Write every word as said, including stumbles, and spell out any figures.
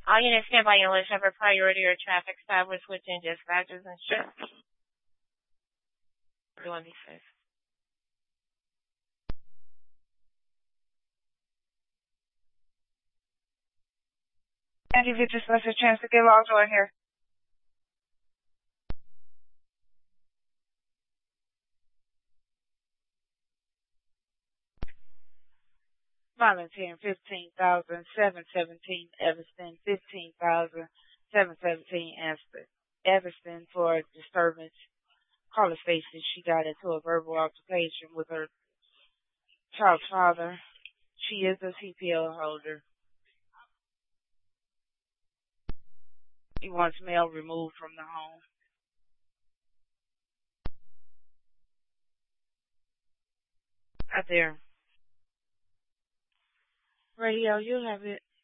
All units stand by. English have a priority or traffic stop. We're switching dispatchers and shit. Doing these things. And give you just a chance to get logged on here. Volunteering fifteen thousand seven seventeen Evanston, fifteen thousand seven seventeen Evanston for disturbance. Caller Stacy, she got into a verbal altercation with her child's father. She is a C P L holder. He wants mail removed from the home. Out there. Radio, you have it.